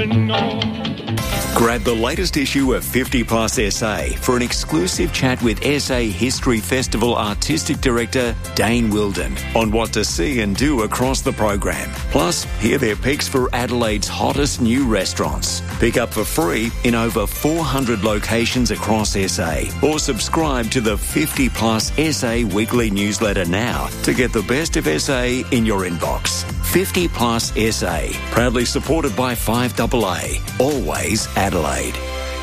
living on. Grab the latest issue of 50 Plus SA for an exclusive chat with SA History Festival Artistic Director Dane Wilden on what to see and do across the program. Plus, hear their picks for Adelaide's hottest new restaurants. Pick up for free in over 400 locations across SA or subscribe to the 50 Plus SA weekly newsletter now to get the best of SA in your inbox. 50 Plus SA, proudly supported by 5AA, always Adelaide.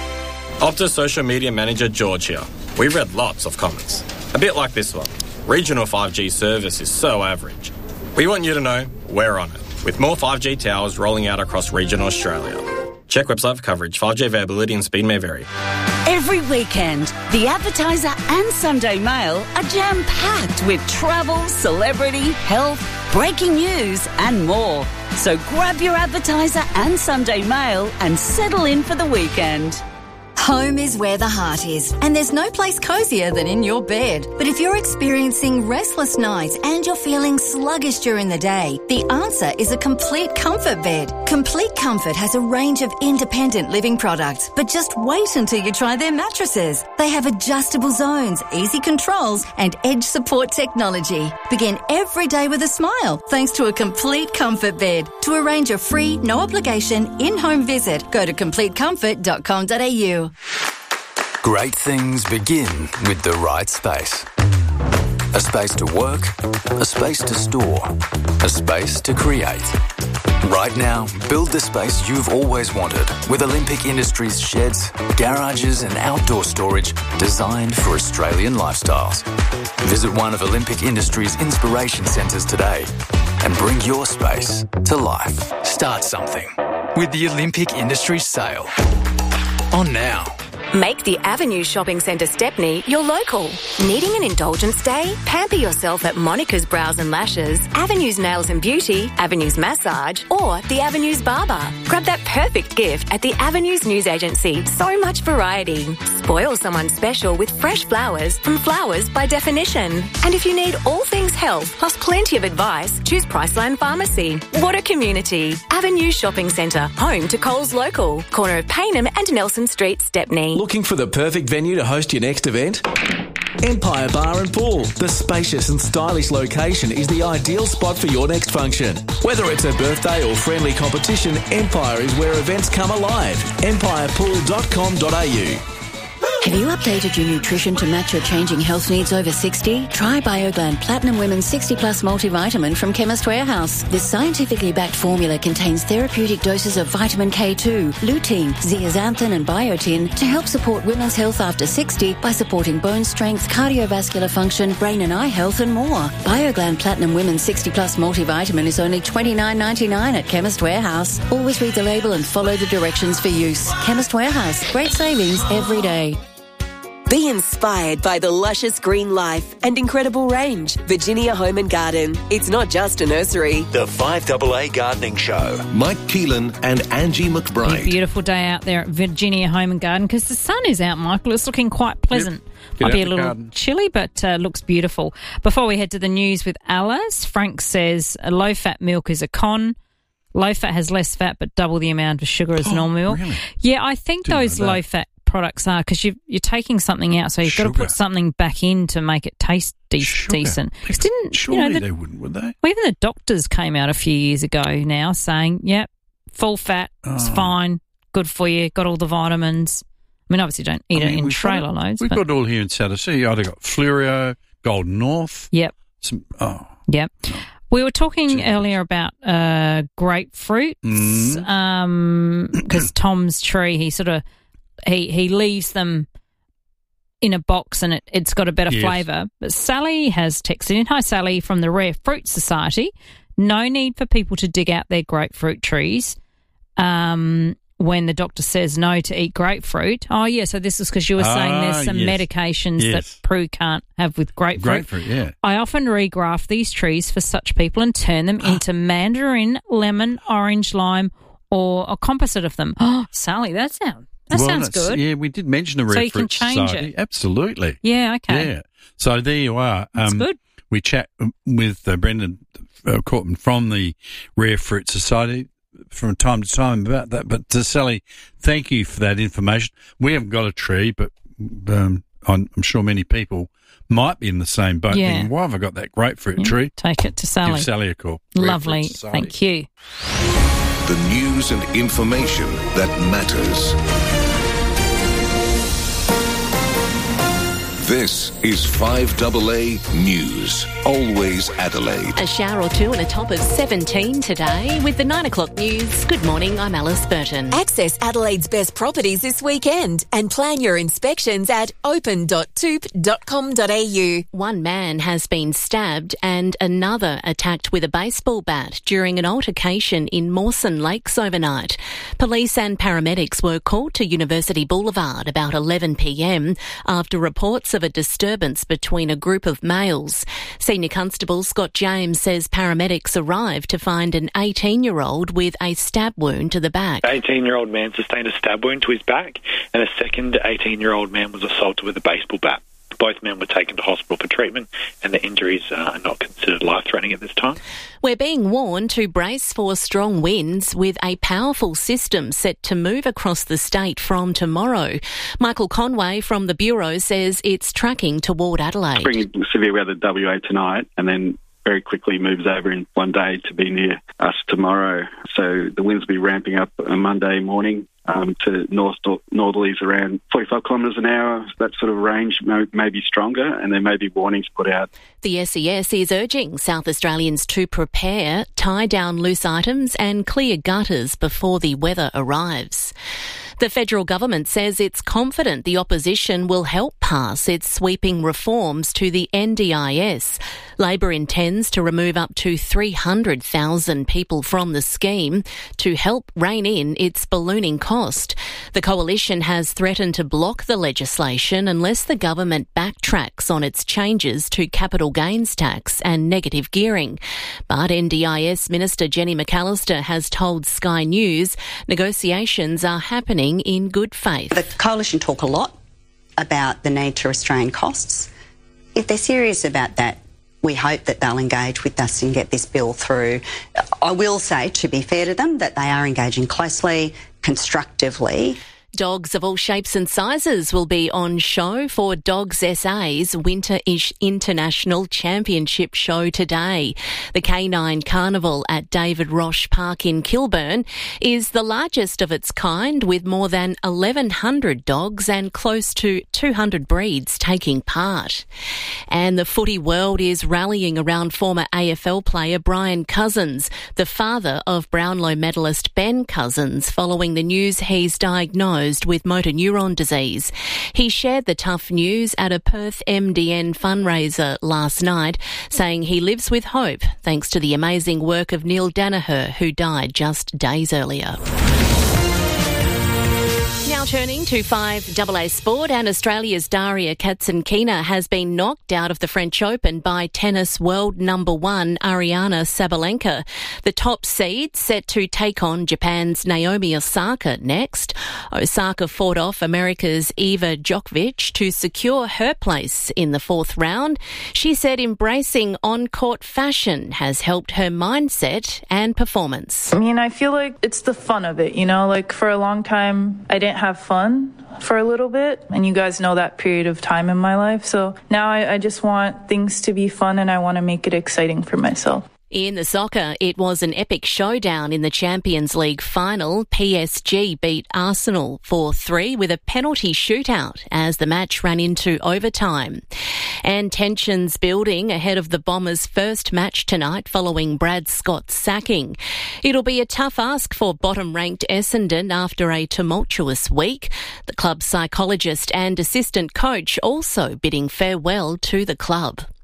Optus social media manager George here. We read lots of comments. A bit like this one. Regional 5G service is so average. We want you to know we're on it, with more 5G towers rolling out across regional Australia. Check website for coverage. 5G availability and speed may vary. Every weekend, The Advertiser and Sunday Mail are jam-packed with travel, celebrity, health, breaking news and more. So grab your Advertiser and Sunday Mail and settle in for the weekend. Home is where the heart is, and there's no place cosier than in your bed. But if you're experiencing restless nights and you're feeling sluggish during the day, the answer is a Complete Comfort bed. Complete Comfort has a range of independent living products, but just wait until you try their mattresses. They have adjustable zones, easy controls, and edge support technology. Begin every day with a smile thanks to a Complete Comfort bed. To arrange a free, no obligation, in-home visit, go to completecomfort.com.au. Great things begin with the right space. A space to work, a space to store, a space to create. Right now, build the space you've always wanted with Olympic Industries sheds, garages and outdoor storage designed for Australian lifestyles. Visit one of Olympic Industries' inspiration centres today and bring your space to life. Start something with the Olympic Industries sale. On now. Make the Avenue Shopping Centre Stepney your local. Needing an indulgence day? Pamper yourself at Monica's Brows and Lashes, Avenue's Nails and Beauty, Avenue's Massage, or the Avenue's Barber. Grab that perfect gift at the Avenue's News Agency. So much variety. Spoil someone special with fresh flowers from Flowers by Definition. And if you need all things health, plus plenty of advice, choose Priceline Pharmacy. What a community. Avenue Shopping Centre, home to Coles Local, corner of Payneham and Nelson Street, Stepney. Looking for the perfect venue to host your next event? Empire Bar and Pool. The spacious and stylish location is the ideal spot for your next function. Whether it's a birthday or friendly competition, Empire is where events come alive. empirepool.com.au. Have you updated your nutrition to match your changing health needs over 60? Try BioGland Platinum Women's 60 Plus Multivitamin from Chemist Warehouse. This scientifically backed formula contains therapeutic doses of vitamin K2, lutein, zeaxanthin and biotin to help support women's health after 60 by supporting bone strength, cardiovascular function, brain and eye health and more. BioGland Platinum Women's 60 Plus Multivitamin is only $29.99 at Chemist Warehouse. Always read the label and follow the directions for use. Chemist Warehouse. Great savings every day. Be inspired by the luscious green life and incredible range. Virginia Home and Garden. It's not just a nursery. The 5AA Gardening Show. Mike Keelan and Angie McBride. A beautiful day out there at Virginia Home and Garden because the sun is out, Michael. It's looking quite pleasant. Yep. Might be a little chilly, but looks beautiful. Before we head to the news with Alice, Frank says low-fat milk is a con. Low-fat has less fat but double the amount of sugar as normal milk. Really? Yeah, I think those low-fat products are because you're taking something out, so you've got to put something back in to make it taste decent. Surely they wouldn't, would they? Well, even the doctors came out a few years ago now saying, yep, full fat, it's fine, good for you, got all the vitamins. I mean, obviously don't eat it in trailer loads. We've got it all here in South Australia. I've got Fluorio, Golden North. Yep. Yep. We were talking earlier about grapefruits because Tom's tree, he sort of he leaves them in a box and it's got a better flavour. But Sally has texted in, hi Sally from the Rare Fruit Society, no need for people to dig out their grapefruit trees when the doctor says no to eat grapefruit. Oh, yeah, so this is because you were saying there's some medications that Prue can't have with grapefruit. Grapefruit, yeah. I often regraft these trees for such people and turn them into mandarin, lemon, orange, lime, or a composite of them. Oh, Sally, that sounds good. Yeah, we did mention the Rare Fruit Society. Absolutely. Yeah, okay. Yeah. So there you are. That's good. We chat with Brendan Cortman from the Rare Fruit Society. from time to time about that. But Sally, thank you for that information. We haven't got a tree, but I'm sure many people might be in the same boat. Yeah. Thinking, why have I got that grapefruit tree? Take it to Sally. Give Sally a call. Lovely. Thank you. The news and information that matters. This is 5AA News. Always Adelaide. A shower or two and a top of 17 today with the 9 o'clock news. Good morning, I'm Alice Burton. Access Adelaide's best properties this weekend and plan your inspections at open.toop.com.au. One man has been stabbed and another attacked with a baseball bat during an altercation in Mawson Lakes overnight. Police and paramedics were called to University Boulevard about 11 p.m. after reports of a disturbance between a group of males. Senior Constable Scott James says paramedics arrived to find an 18-year-old with a stab wound to the back. The 18-year-old man sustained a stab wound to his back, and a second 18-year-old man was assaulted with a baseball bat. Both men were taken to hospital for treatment, and the injuries are not considered life-threatening at this time. We're being warned to brace for strong winds with a powerful system set to move across the state from tomorrow. Michael Conway from the Bureau says it's tracking toward Adelaide. Bringing severe weather WA tonight and then very quickly moves over in one day to be near us tomorrow. So the winds will be ramping up on Monday morning to northerlies around 45 kilometres an hour. That sort of range may be stronger, and there may be warnings put out. The SES is urging South Australians to prepare, tie down loose items and clear gutters before the weather arrives. The federal government says it's confident the opposition will help pass its sweeping reforms to the NDIS. Labor intends to remove up to 300,000 people from the scheme to help rein in its ballooning cost. The coalition has threatened to block the legislation unless the government backtracks on its changes to capital gains tax and negative gearing. But NDIS Minister Jenny McAllister has told Sky News negotiations are happening in good faith. The coalition talk a lot about the need to restrain costs. If they're serious about that, we hope that they'll engage with us and get this bill through. I will say, to be fair to them, that they are engaging closely, constructively. Dogs of all shapes and sizes will be on show for Dogs SA's Winter-ish International Championship show today. The Canine Carnival at David Roche Park in Kilburn is the largest of its kind, with more than 1,100 dogs and close to 200 breeds taking part. And the footy world is rallying around former AFL player Brian Cousins, the father of Brownlow medalist Ben Cousins, following the news he's diagnosed with motor neuron disease. He shared the tough news at a Perth MDN fundraiser last night, saying he lives with hope thanks to the amazing work of Neil Danaher, who died just days earlier. Now turning to 5AA Sport, and Australia's Daria Katsankina has been knocked out of the French Open by tennis world number one Ariana Sabalenka. The top seed set to take on Japan's Naomi Osaka next. Osaka fought off America's Eva Djokovic to secure her place in the fourth round. She said embracing on-court fashion has helped her mindset and performance. I mean, I feel like it's the fun of it, you know, like for a long time I didn't have fun for a little bit, and you guys know that period of time in my life. So now I just want things to be fun, and I want to make it exciting for myself. In the soccer, it was an epic showdown in the Champions League final. PSG beat Arsenal 4-3 with a penalty shootout as the match ran into overtime. And tensions building ahead of the Bombers' first match tonight following Brad Scott's sacking. It'll be a tough ask for bottom-ranked Essendon after a tumultuous week. The club's psychologist and assistant coach also bidding farewell to the club.